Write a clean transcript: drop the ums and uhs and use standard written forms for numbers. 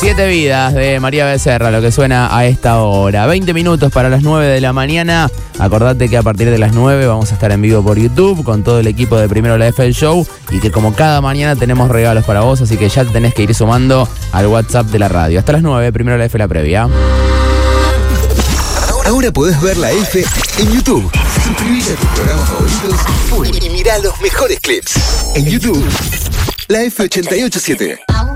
Siete vidas de María Becerra, lo que suena a esta hora. 20 minutos para las 9 de la mañana. Acordate que a partir de las 9 vamos a estar en vivo por YouTube con todo el equipo de Primero la F del Show y que como cada mañana tenemos regalos para vos, así que ya te tenés que ir sumando al WhatsApp de la radio. Hasta las 9, Primero la F la previa. Ahora podés ver la F en YouTube. Suscribite a tus programas favoritos y mirá los mejores clips. En YouTube, la F887.